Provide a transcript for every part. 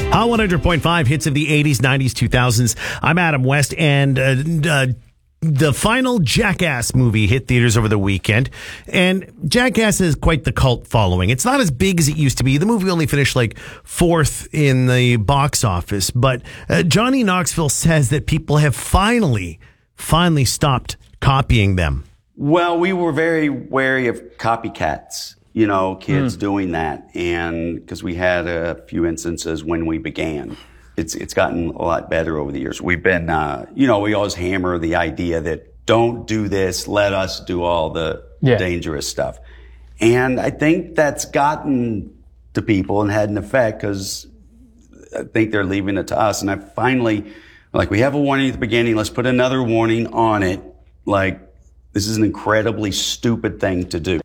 Hot 100.5 hits of the 80s, 90s, 2000s. I'm Adam West, and the final Jackass movie hit theaters over the weekend. And Jackass has quite the cult following. It's not as big as it used to be. The movie only finished like fourth in the box office. But Johnny Knoxville says that people have finally stopped copying them. Well, we were very wary of copycats. You know, kids doing that, and because we had a few instances when we began. It's gotten a lot better over the years. We've been, we always hammer the idea that don't do this, let us do all the dangerous stuff. And I think that's gotten to people and had an effect because I think they're leaving it to us. And I finally, we have a warning at the beginning, let's put another warning on it. This is an incredibly stupid thing to do.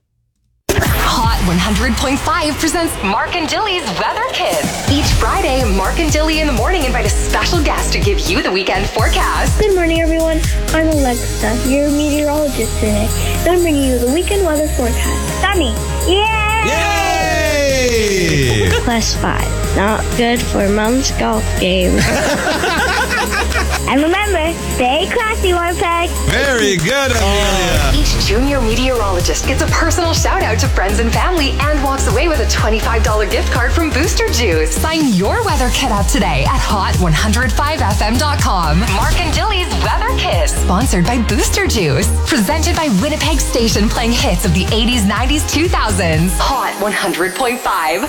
100.5 presents Mark and Dilly's Weather Kids. Each Friday, Mark and Dilly in the morning invite a special guest to give you the weekend forecast. Good morning, everyone. I'm Alexa, your meteorologist today. And I'm bringing you the weekend weather forecast. Sunny. Yay! Yay! +5. Not good for Mom's golf game. And remember, stay classy, Winnipeg. Very good, Amelia. Each junior meteorologist gets a personal shout out to friends and family and walks away with a $25 gift card from Booster Juice. Sign your weather kit up today at hot105fm.com. Mark and Dilly's Weather Kit, sponsored by Booster Juice. Presented by Winnipeg Station, playing hits of the 80s, 90s, 2000s. Hot 100.5.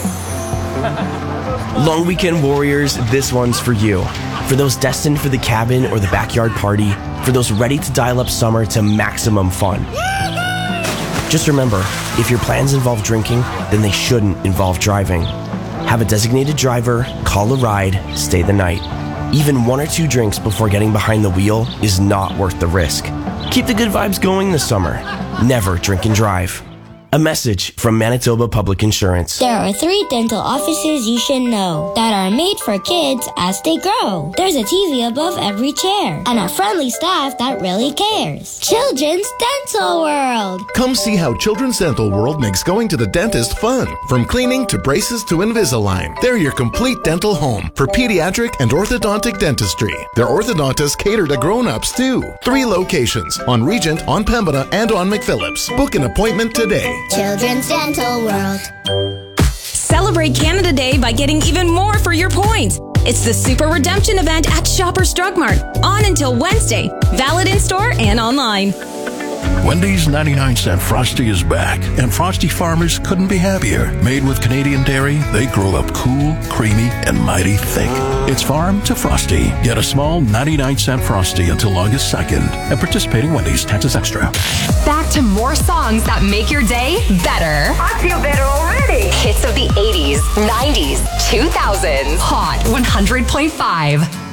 Long weekend warriors, this one's for you. For those destined for the cabin or the backyard party, for those ready to dial up summer to maximum fun. Just remember, if your plans involve drinking, then they shouldn't involve driving. Have a designated driver, call a ride, stay the night. Even 1 or 2 drinks before getting behind the wheel is not worth the risk. Keep the good vibes going this summer. Never drink and drive. A message from Manitoba Public Insurance. There are 3 dental offices you should know that are made for kids as they grow. There's a TV above every chair and a friendly staff that really cares. Children's Dental World. Come see how Children's Dental World makes going to the dentist fun. From cleaning to braces to Invisalign. They're your complete dental home for pediatric and orthodontic dentistry. Their orthodontists cater to grown-ups too. 3 locations on Regent, on Pembina, and on McPhillips. Book an appointment today. Children's Dental World. Celebrate Canada Day by getting even more for your points. It's the Super Redemption event at Shoppers Drug Mart on until Wednesday. Valid in store and online. Wendy's 99-cent Frosty is back, and Frosty farmers couldn't be happier. Made with Canadian dairy, they grow up cool, creamy, and mighty thick. It's farm to Frosty. Get a small 99-cent Frosty until August 2nd at participating Wendy's, taxes extra. Back to more songs that make your day better. I feel better already. Hits of the 80s, 90s, 2000s. Hot 100.5.